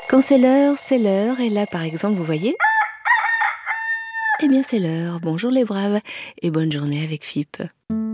Quand c'est l'heure, et là par exemple, vous voyez? Eh bien c'est l'heure, bonjour les braves, et bonne journée avec FIP.